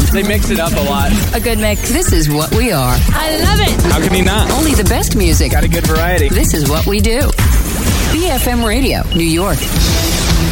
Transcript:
They mix it up a lot. A good mix. This is what we are. I love it. How can you not? Only the best music. Got a good variety. This is what we do. BFM Radio, New York.